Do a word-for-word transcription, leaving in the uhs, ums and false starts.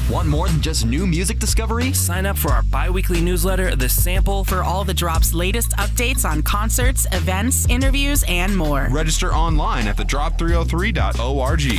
Want more than just new music discovery? Sign up for our bi-weekly newsletter, The Sample, for all the Drop's latest updates on concerts, events, interviews, and more. Register online at the drop three oh three dot org.